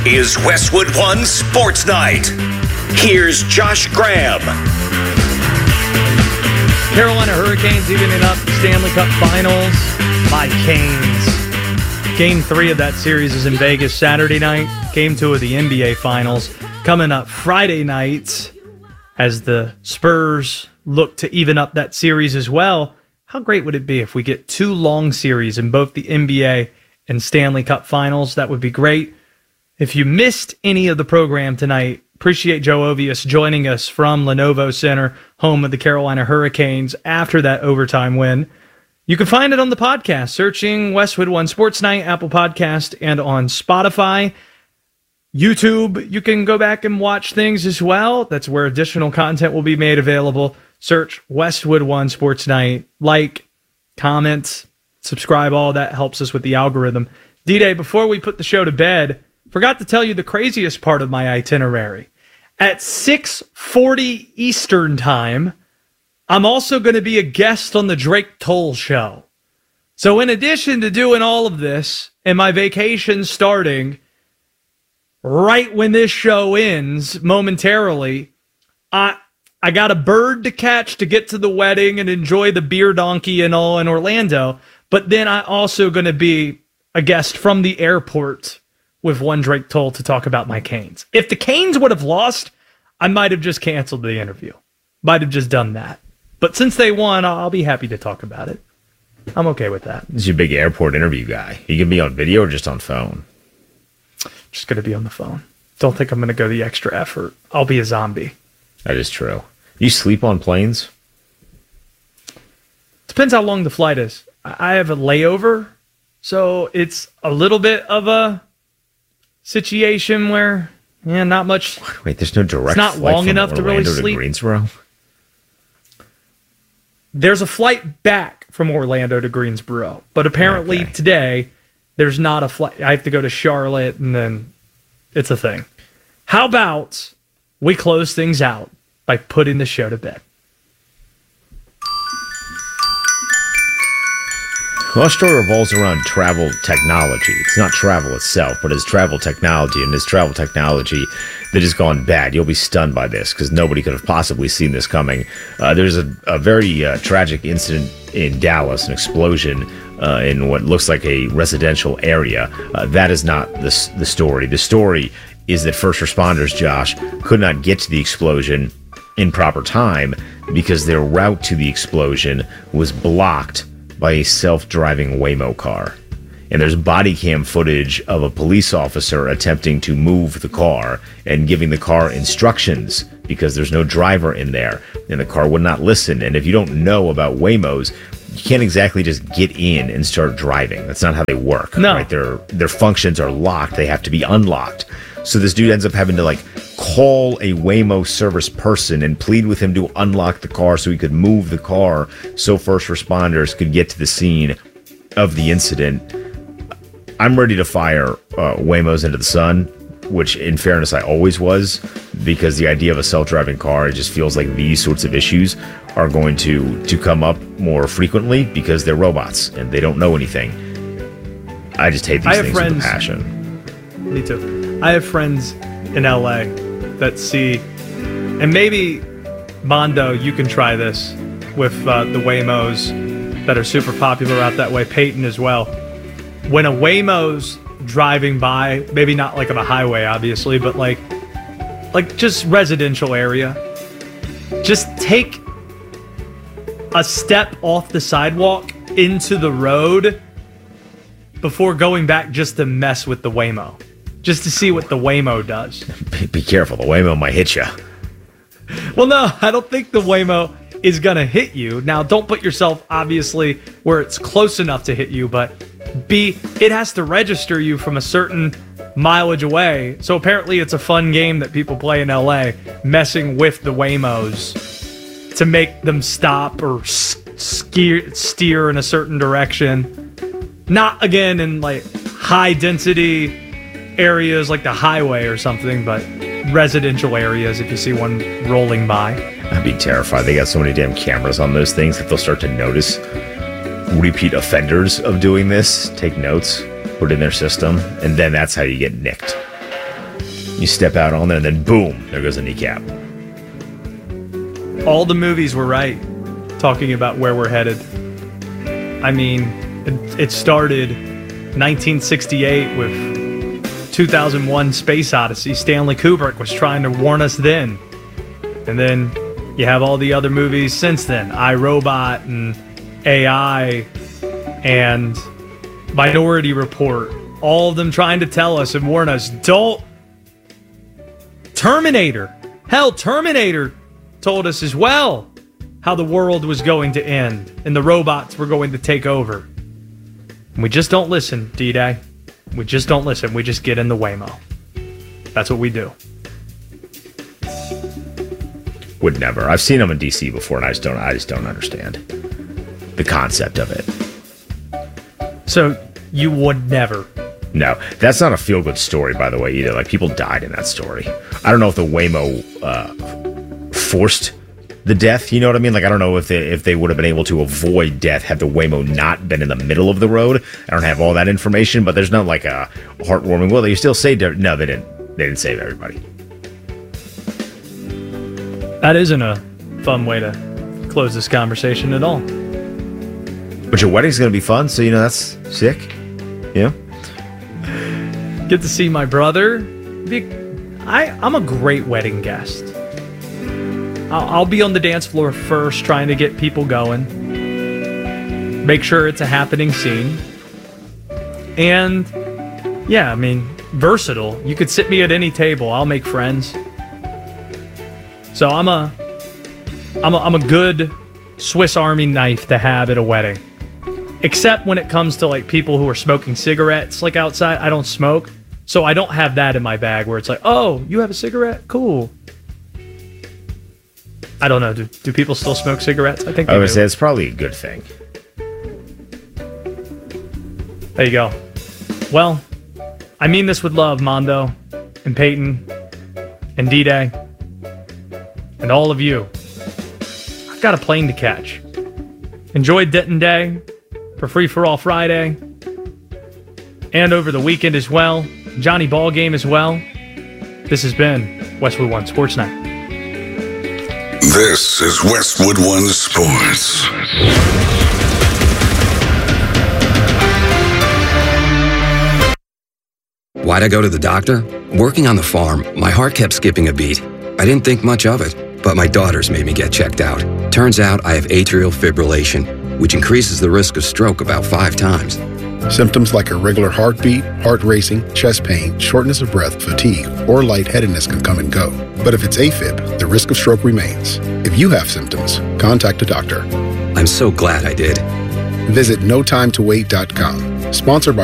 is Westwood One Sports Night. Here's Josh Graham. Carolina Hurricanes evening up the Stanley Cup Finals by Canes. Game 3 of that series is in Vegas Saturday night. Game 2 of the NBA Finals coming up Friday night as the Spurs look to even up that series as well. How great would it be if we get 2 long series in both the NBA and Stanley Cup Finals? That would be great. If you missed any of the program tonight, appreciate Joe Ovius joining us from Lenovo Center, home of the Carolina Hurricanes, after that overtime win. You can find it on the podcast, searching Westwood One Sports Night, Apple Podcast, and on Spotify. YouTube, you can go back and watch things as well. That's where additional content will be made available. Search Westwood One Sports Night. Like, comment, subscribe, all that helps us with the algorithm. D-Day, before we put the show to bed, forgot to tell you the craziest part of my itinerary. At 6:40 Eastern Time, I'm also going to be a guest on the Drake Toll Show. So in addition to doing all of this and my vacation starting right when this show ends momentarily, I got a bird to catch to get to the wedding and enjoy the beer donkey and all in Orlando. But then I also going to be a guest from the airport with one Drake Toll to talk about my Canes. If the Canes would have lost, I might have just canceled the interview. Might have just done that. But since they won, I'll be happy to talk about it. I'm okay with that. This is your big airport interview guy. You can be on video or just on phone? Just going to be on the phone. Don't think I'm going to go the extra effort. I'll be a zombie. That is true. You sleep on planes? Depends how long the flight is. I have a layover, so it's a little bit of a situation where, not much. Wait, there's no direct. It's not flight long from enough to really Orlando sleep. To Greensboro? There's a flight back from Orlando to Greensboro, but apparently Okay. today there's not a flight. I have to go to Charlotte, and then it's a thing. How about we close things out by putting the show to bed? Well, our story revolves around travel technology. It's not travel itself, but it's travel technology, and it's travel technology that has gone bad. You'll be stunned by this because nobody could have possibly seen this coming. There's a very tragic incident in Dallas, an explosion in what looks like a residential area. That is not the story. The story is that first responders, Josh, could not get to the explosion in proper time because their route to the explosion was blocked by a self-driving Waymo car. And there's body cam footage of a police officer attempting to move the car and giving the car instructions because there's no driver in there, and the car would not listen. And if you don't know about Waymos, you can't exactly just get in and start driving. That's not how they work. No. Right? Their functions are locked. They have to be unlocked. So this dude ends up having to call a Waymo service person and plead with him to unlock the car so he could move the car so first responders could get to the scene of the incident. I'm ready to fire Waymos into the sun, which in fairness I always was, because the idea of a self-driving car, it just feels like these sorts of issues are going to come up more frequently because they're robots and they don't know anything. I just hate these things with a passion. Me too. I have friends in LA that see, and maybe Mondo, you can try this with the Waymos that are super popular out that way. Peyton as well. When a Waymo's driving by, maybe not like on a highway, obviously, but like just residential area, just take a step off the sidewalk into the road before going back just to mess with the Waymo. Just to see what the Waymo does. Be careful, the Waymo might hit you. Well, no, I don't think the Waymo is going to hit you. Now, don't put yourself, obviously, where it's close enough to hit you, but it has to register you from a certain mileage away. So apparently it's a fun game that people play in LA, messing with the Waymos to make them stop or steer in a certain direction. Not, again, in high-density areas like the highway or something, but residential areas if you see one rolling by. I'd be terrified. They got so many damn cameras on those things that they'll start to notice repeat offenders of doing this, take notes, put it in their system, and then that's how you get nicked. You step out on there, and then boom, there goes a kneecap. All the movies were right talking about where we're headed. I mean, it started 1968 with 2001 Space Odyssey. Stanley Kubrick was trying to warn us then. And then you have all the other movies since then. I, Robot and AI and Minority Report. All of them trying to tell us and warn us, don't. Terminator. Hell, Terminator told us as well how the world was going to end and the robots were going to take over. And we just don't listen, D-Day. We just don't listen. We just get in the Waymo. That's what we do. Would never. I've seen them in DC before, and I just don't understand the concept of it. So you would never. No, that's not a feel-good story, by the way, either. Like, people died in that story. I don't know if the Waymo forced the death, you know what I mean? Like, I don't know if they would have been able to avoid death had the Waymo not been in the middle of the road. I don't have all that information, but there's not like a heartwarming, well, you still saved it. No, they didn't save everybody. That isn't a fun way to close this conversation at all. But your wedding's going to be fun, so, that's sick. Yeah. Get to see my brother. I'm a great wedding guest. I'll be on the dance floor first, trying to get people going. Make sure it's a happening scene. And, yeah, I mean, versatile. You could sit me at any table. I'll make friends. So I'm a good Swiss Army knife to have at a wedding. Except when it comes to, like, people who are smoking cigarettes, like, outside. I don't smoke. So I don't have that in my bag where it's like, oh, you have a cigarette? Cool. I don't know. Do people still smoke cigarettes? I think they do. I would say it's probably a good thing. There you go. Well, I mean this with love, Mondo and Peyton and D-Day and all of you. I've got a plane to catch. Enjoy Denton Day for Free For All Friday and over the weekend as well. Johnny Ball Game as well. This has been Westwood One Sports Night. This is Westwood One Sports. Why'd I go to the doctor? Working on the farm, my heart kept skipping a beat. I didn't think much of it, but my daughters made me get checked out. Turns out I have atrial fibrillation, which increases the risk of stroke about 5 times. Symptoms like irregular heartbeat, heart racing, chest pain, shortness of breath, fatigue, or lightheadedness can come and go. But if it's AFib, the risk of stroke remains. If you have symptoms, contact a doctor. I'm so glad I did. Visit notimetowait.com. Sponsored by